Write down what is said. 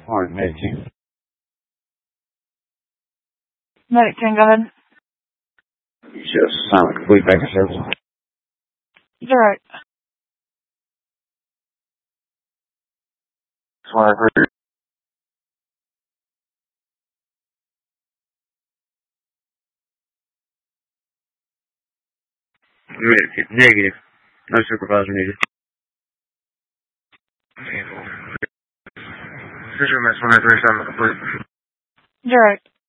Morning, Medic 10. Medic 10, go ahead. Just silent complete back to service. You're right. That's what I heard. Negative. No supervisor needed. Official mess 103 complete. You're right.